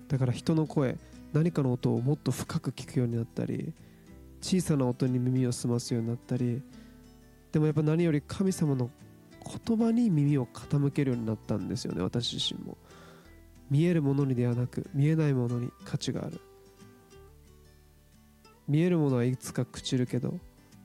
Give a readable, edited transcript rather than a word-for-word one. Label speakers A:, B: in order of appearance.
A: だから人の声、何かの音をもっと深く聞くようになったり、小さな音に耳を澄ますようになったり、でもやっぱ何より神様の言葉に耳を傾けるようになったんですよね。私自身も見えるものにではなく、見えないものに価値がある。見えるものはいつか朽ちるけど、